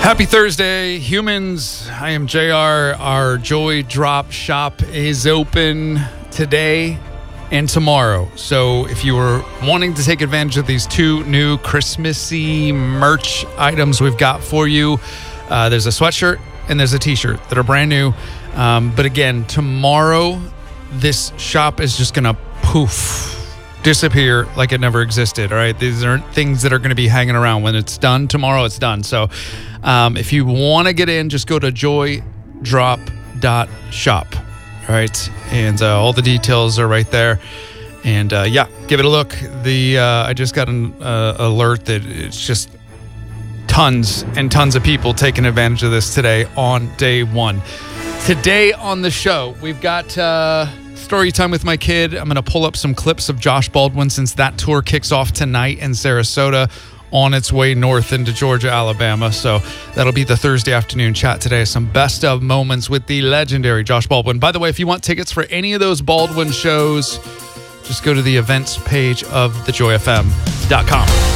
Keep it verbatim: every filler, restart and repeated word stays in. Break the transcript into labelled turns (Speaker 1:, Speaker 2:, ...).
Speaker 1: Happy Thursday, humans. I am J R. Our Joy Drop shop is open today and tomorrow. So if you were wanting to take advantage of these two new Christmassy merch items we've got for you, uh, there's a sweatshirt and there's a t-shirt that are brand new. Um, but again, tomorrow, this shop is just going to poof, disappear like it never existed. All right. These aren't things that are going to be hanging around. When it's done tomorrow, it's done. So um, if you want to get in, just go to joy drop dot shop. All right. And uh, all the details are right there. And uh, yeah, give it a look. The uh, I just got an uh, alert that it's just tons and tons of people taking advantage of this today on day one. Today on the show, we've got uh, story time with my kid. I'm going to pull up some clips of Josh Baldwin since that tour kicks off tonight in Sarasota on its way north into Georgia, Alabama. So that'll be the Thursday afternoon chat today. Some best of moments with the legendary Josh Baldwin. By the way, if you want tickets for any of those Baldwin shows, just go to the events page of the joy f m dot com.